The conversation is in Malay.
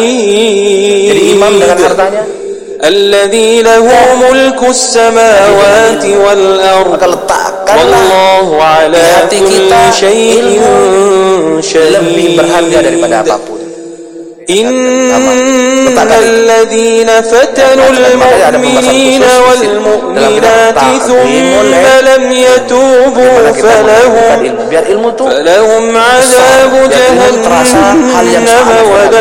Jadi imam dengan hartanya, الذي له ملك السماوات والأرض maka letakkanlah والله على di hati كل kita شيء lebih berharga daripada شهيد apapun. إن الذين فتنوا المؤمنين والمؤمنات ثم لم يتوبوا فلهم عذاب جهنم